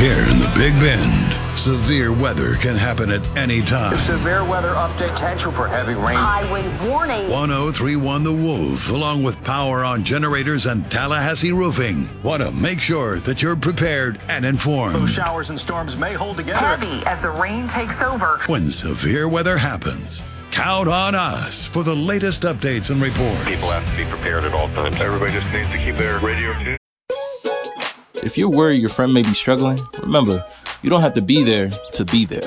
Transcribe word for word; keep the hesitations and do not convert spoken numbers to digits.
Here in the Big Bend, severe weather can happen at any time. Severe weather update, potential for heavy rain. High wind warning. one oh three point one The Wolf, along with power on generators and Tallahassee Roofing, want to make sure that you're prepared and informed. Those showers and storms may hold together. Heavy as the rain takes over. When severe weather happens, count on us for the latest updates and reports. People have to be prepared at all times. Everybody just needs to keep their radio tuned. If you're worried your friend may be struggling, remember, you don't have to be there to be there.